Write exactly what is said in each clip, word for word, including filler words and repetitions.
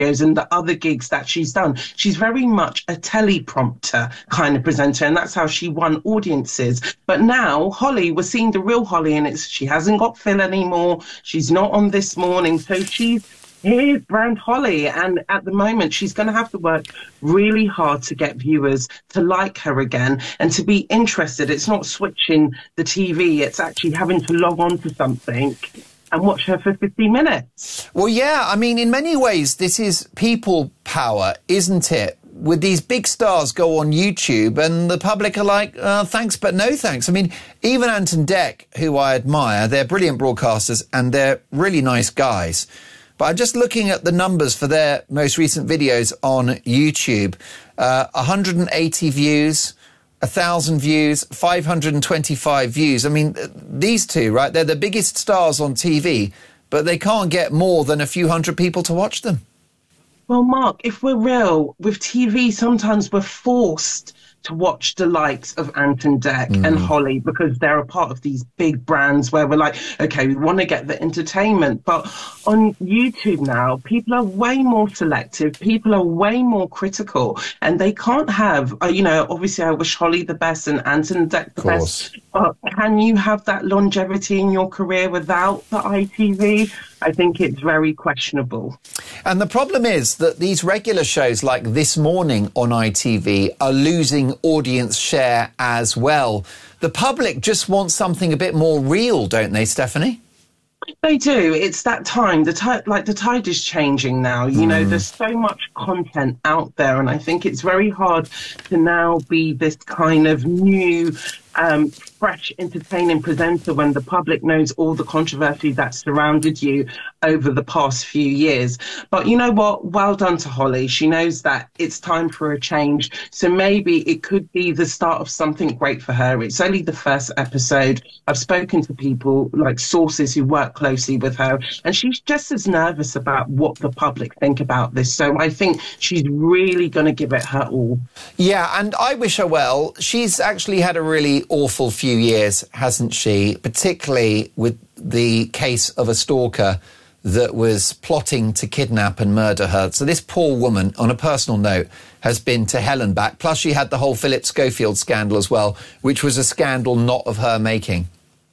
videos and the other gigs that she's done. She's very much a teleprompter kind of presenter, and that's how she won audiences. But now Holly, we're seeing the real Holly, and it's she hasn't got Phil anymore. She's not on This Morning, so she's here's brand Holly, and at the moment she's going to have to work really hard to get viewers to like her again and to be interested. It's not switching the T V, it's actually having to log on to something and watch her for fifty minutes. Well, yeah, I mean, in many ways, this is people power, isn't it? With these big stars go on YouTube and the public are like, uh, thanks, but no thanks. I mean, even Ant and Dec, who I admire, they're brilliant broadcasters and they're really nice guys. But I'm just looking at the numbers for their most recent videos on YouTube. Uh, one hundred eighty views, one thousand views, five hundred twenty-five views. I mean, these two, right, they're the biggest stars on T V, but they can't get more than a few hundred people to watch them. Well, Mark, if we're real, with T V, sometimes we're forced to watch the likes of Ant and Dec mm. and Holly because they're a part of these big brands where we're like, okay, we want to get the entertainment. But on YouTube now, people are way more selective. People are way more critical, and they can't have, uh, you know, obviously I wish Holly the best and Ant and Dec the best. But can you have that longevity in your career without the I T V? I think it's very questionable. And the problem is that these regular shows like This Morning on I T V are losing audience share as well. The public just wants something a bit more real, don't they, Stephanie? They do. It's that time. The tide, like the tide is changing now. You mm. know, there's so much content out there, and I think it's very hard to now be this kind of new, um, fresh, entertaining presenter when the public knows all the controversy that surrounded you over the past few years. But you know what? Well done to Holly. She knows that it's time for a change. So maybe it could be the start of something great for her. It's only the first episode. I've spoken to people like sources who work closely with her, and she's just as nervous about what the public think about this. So I think she's really going to give it her all. Yeah, and I wish her well. She's actually had a really awful few years, hasn't she? Particularly with the case of a stalker that was plotting to kidnap and murder her. So this poor woman, on a personal note, has been to hell and back. Plus she had the whole Philip Schofield scandal as well, which was a scandal not of her making.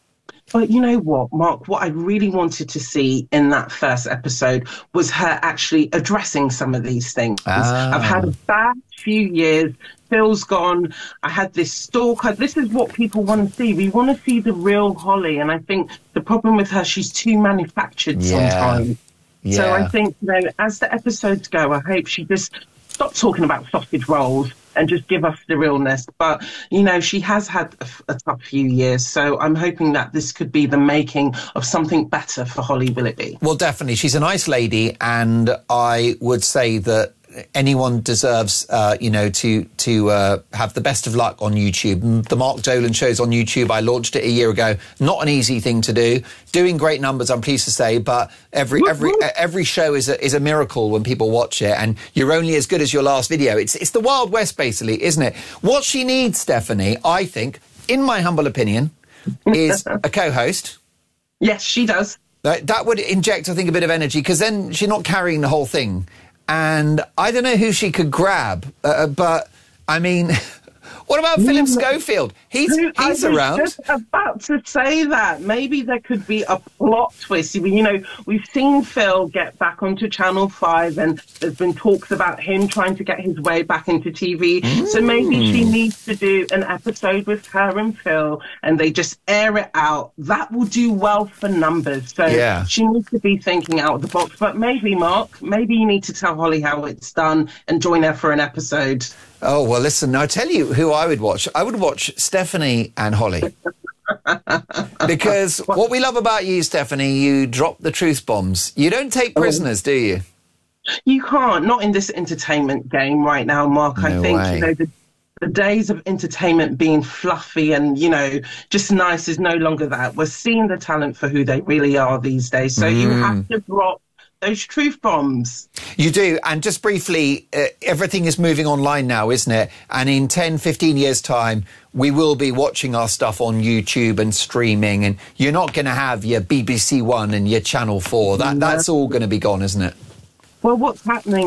But you know what, Mark, what I really wanted to see in that first episode was her actually addressing some of these things. Ah. I've had a bad few years. Phil's gone. I had this stalker. This is what people want to see. We want to see the real Holly. And I think the problem with her, she's too manufactured yeah. sometimes. Yeah. So I think, you know, as the episodes go, I hope she just stops talking about sausage rolls and just give us the realness. But, you know, she has had a, a tough few years, so I'm hoping that this could be the making of something better for Holly Willoughby. Well, definitely. She's a nice lady, and I would say that anyone deserves, uh, you know, to to uh, have the best of luck on YouTube. The Mark Dolan show's on YouTube. I launched it a year ago. Not an easy thing to do. Doing great numbers, I'm pleased to say, but every every every show is a, is a miracle when people watch it, and you're only as good as your last video. It's it's the Wild West, basically, isn't it? What she needs, Stephanie, I think, in my humble opinion, is a co-host. Yes, she does. That, that would inject, I think, a bit of energy, because then she's not carrying the whole thing. And I don't know who she could grab, uh, but, I mean, what about Philip Schofield? He's, he's I was around. just about to say that. Maybe there could be a plot twist. You know, we've seen Phil get back onto Channel five, and there's been talks about him trying to get his way back into T V. Mm. So maybe she needs to do an episode with her and Phil, and they just air it out. That will do well for numbers. So yeah. she needs to be thinking out of the box. But maybe, Mark, maybe you need to tell Holly how it's done and join her for an episode. Oh, well, listen, I'll tell you who I would watch. I would watch Stephanie and Holly. Because what we love about you, Stephanie, you drop the truth bombs. You don't take prisoners, do you? You can't. Not in this entertainment game right now, Mark. No I think, way. you know, the, the days of entertainment being fluffy and, you know, just nice is no longer that. We're seeing the talent for who they really are these days. So mm. you have to drop those truth bombs. You do. And just briefly, uh, everything is moving online now, isn't it? And in ten, fifteen years' time, we will be watching our stuff on YouTube and streaming, and you're not going to have your B B C One and your Channel four. That, that's all going to be gone, isn't it? Well, what's happening